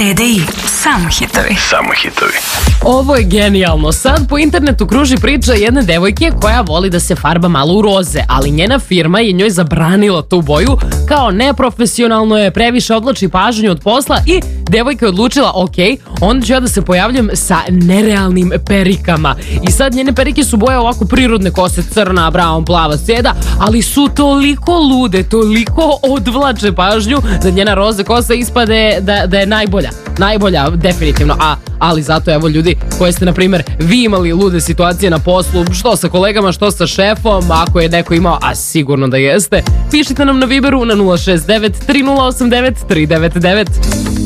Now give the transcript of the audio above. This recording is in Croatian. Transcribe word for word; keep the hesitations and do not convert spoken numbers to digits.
T D I, samo hitovi. Samo hitovi. Ovo je genijalno. Sad po internetu kruži priča jedne devojke koja voli da se farba malo u roze, ali njena firma je njoj zabranila tu boju, kao neprofesionalno je, previše odvlači pažnju od posla i devojka je odlučila, ok, onda ću ja da se pojavljam sa nerealnim perikama. I sad njene perike su boje ovako prirodne kose, crna, brown, plava, seda, ali su toliko lude, toliko odvlače pažnju da njena roze kosa ispade da, da je najbolja. Najbolja, definitivno. A, ali zato evo ljudi koji ste, na primjer, vi imali lude situacije na poslu, što sa kolegama, što sa šefom, ako je neko imao, a sigurno da jeste, pišite nam na Viberu na nula šest devet tri nula osam devet tri devet devet.